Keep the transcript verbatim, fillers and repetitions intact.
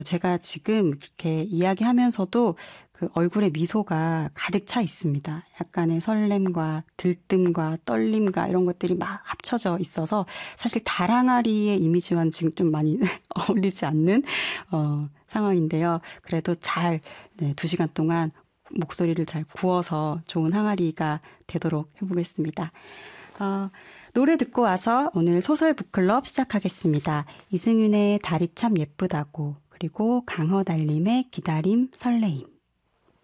제가 지금 이렇게 이야기하면서도 그 얼굴에 미소가 가득 차 있습니다. 약간의 설렘과 들뜸과 떨림과 이런 것들이 막 합쳐져 있어서 사실 다랑아리의 이미지와는 지금 좀 많이 어울리지 않는 어, 상황인데요. 그래도 잘 네, 두 시간 동안 목소리를 잘 구워서 좋은 항아리가 되도록 해보겠습니다. 어, 노래 듣고 와서 오늘 소설 북클럽 시작하겠습니다. 이승윤의 달이 참 예쁘다고, 그리고 강허달림의 기다림 설레임.